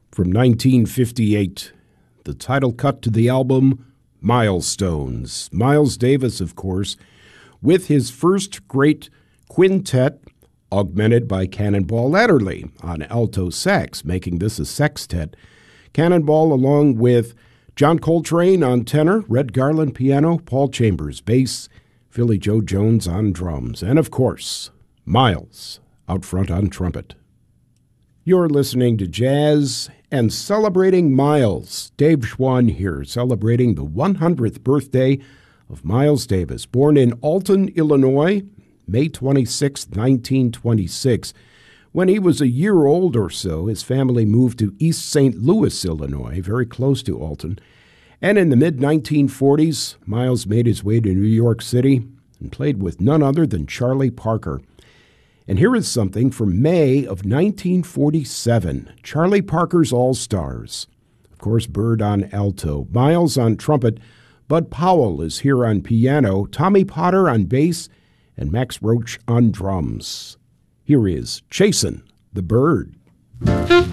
from 1958, the title cut to the album, Milestones. Miles Davis, of course, with his first great quintet, augmented by Cannonball Adderley on alto sax, making this a sextet. Cannonball along with John Coltrane on tenor, Red Garland piano, Paul Chambers bass, Philly Joe Jones on drums, and of course, Miles out front on trumpet. You're listening to Jazz and celebrating Miles. Dave Schwann here, celebrating the 100th birthday of Miles Davis, born in Alton, Illinois, May 26, 1926. When he was a year old or so, his family moved to East St. Louis, Illinois, very close to Alton. And in the mid-1940s, Miles made his way to New York City and played with none other than Charlie Parker. And here is something from May of 1947, Charlie Parker's All-Stars. Of course, Bird on alto, Miles on trumpet, Bud Powell is here on piano, Tommy Potter on bass, and Max Roach on drums. Here is Chasin' the Bird.